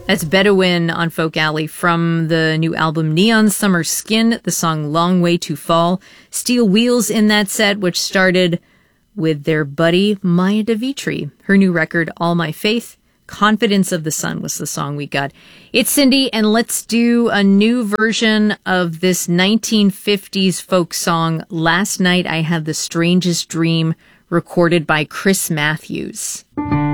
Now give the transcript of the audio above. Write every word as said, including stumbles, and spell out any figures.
That's Bedouin on Folk Alley from the new album Neon Summer Skin, the song Long Way to Fall. Steel Wheels in that set, which started with their buddy Maya DeVitri. Her new record, All My Faith. Confidence of the Sun was the song we got. It's Cindy, and let's do a new version of this nineteen fifties folk song, Last Night I Had the Strangest Dream, recorded by Chris Matthews.